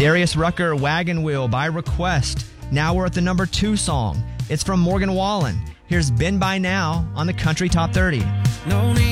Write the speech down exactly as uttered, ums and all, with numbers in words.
Darius Rucker, Wagon Wheel by request. Now we're at the number two song. It's from Morgan Wallen. Here's Been By Now on the Country Top thirty. No need